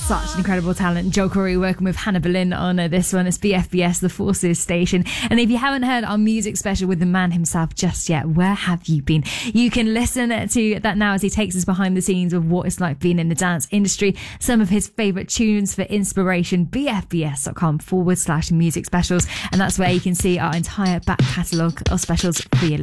such an incredible talent. Joel Corey working with Hannah Boleyn on this one. It's BFBS, the Forces station. And if you haven't heard our music special with the man himself just yet, where have you been? You can listen to that now as he takes us behind the scenes of what it's like being in the dance industry. Some of his favourite tunes for inspiration, bfbs.com/music specials. And that's where you can see our entire back catalogue of specials for your